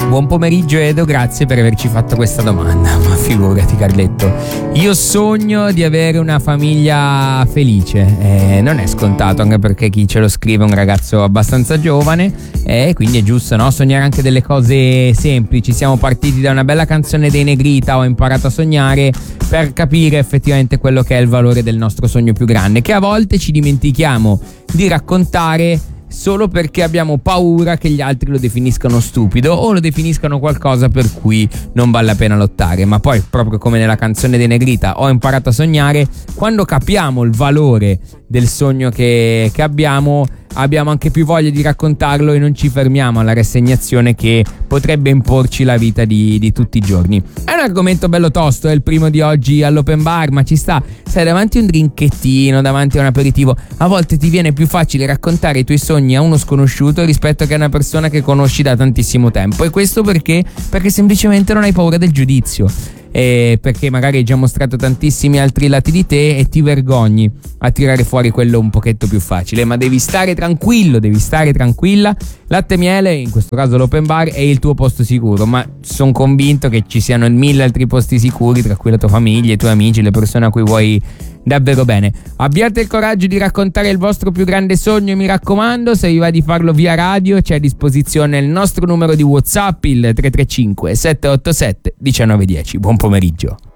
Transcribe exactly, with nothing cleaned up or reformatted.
Buon pomeriggio Edo, grazie per averci fatto questa domanda. Ma figurati Carletto, io sogno di avere una famiglia felice, eh, non è scontato, anche perché chi ce lo scrive è un ragazzo abbastanza giovane, e eh, quindi è giusto, no? Sognare anche delle cose semplici. Siamo partiti da una bella canzone dei Negrita, Ho imparato a sognare, per capire effettivamente quello che è il valore del nostro sogno più grande, che a volte ci dimentichiamo di raccontare solo perché abbiamo paura che gli altri lo definiscano stupido o lo definiscano qualcosa per cui non vale la pena lottare. Ma poi, proprio come nella canzone dei Negrita, Ho imparato a sognare, quando capiamo il valore del sogno che, che abbiamo, abbiamo anche più voglia di raccontarlo e non ci fermiamo alla rassegnazione che potrebbe imporci la vita di, di tutti i giorni. È un argomento bello tosto, è il primo di oggi all'open bar, ma ci sta. Sai, davanti a un drinkettino, davanti a un aperitivo, a volte ti viene più facile raccontare i tuoi sogni a uno sconosciuto rispetto che a una persona che conosci da tantissimo tempo. E questo perché? Perché semplicemente non hai paura del giudizio. Eh, perché magari hai già mostrato tantissimi altri lati di te e ti vergogni a tirare fuori quello un pochetto più facile. Ma devi stare tranquillo, devi stare tranquilla. Latte e Miele, in questo caso l'open bar, è il tuo posto sicuro, ma sono convinto che ci siano mille altri posti sicuri, tra cui la tua famiglia, i tuoi amici, le persone a cui vuoi davvero bene. Abbiate il coraggio di raccontare il vostro più grande sogno, e mi raccomando, se vi va di farlo via radio, c'è a disposizione il nostro numero di WhatsApp, il tre tre cinque sette otto sette uno nove uno zero. Buon pomeriggio.